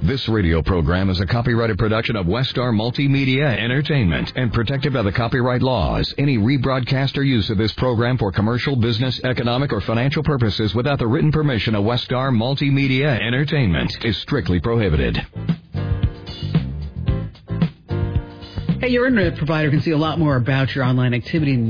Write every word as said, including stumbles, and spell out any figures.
This radio program is a copyrighted production of Westar Multimedia Entertainment and protected by the copyright laws. Any rebroadcast or use of this program for commercial, business, economic, or financial purposes without the written permission of Westar Multimedia Entertainment is strictly prohibited. Hey, your internet provider can see a lot more about your online activity